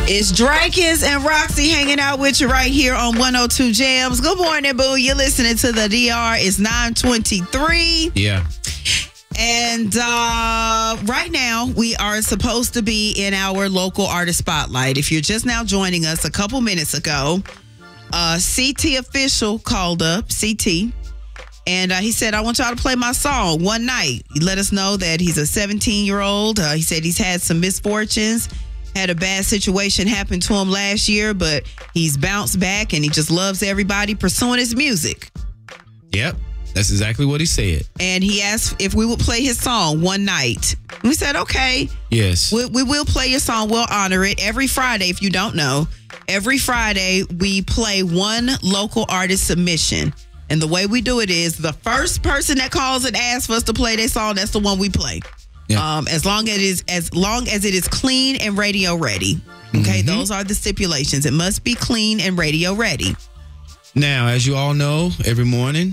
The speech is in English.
It's Drakens and Roxy hanging out with you right here on 102 Jams. Good morning, boo. You're listening to the DR. It's 9:23. Yeah. And right now, we are supposed to be in our local artist spotlight. If you're just now joining us a couple minutes ago, CT Official called up, CT, and he said, I want y'all to play my song One Night. He let us know that he's a 17-year-old. He said he's had some misfortunes, had a bad situation happen to him last year, but he's bounced back and he just loves everybody pursuing his music. Yep. That's exactly what he said. And he asked if we would play his song One Night. We said, okay. Yes. We will play your song. We'll honor it. Every Friday, if you don't know, every Friday we play one local artist submission. And the way we do it is the first person that calls and asks for us to play their song, that's the one we play. Yeah. As long as it is clean and radio ready. Okay, those are the stipulations. It must be clean and radio ready. Now, as you all know, every morning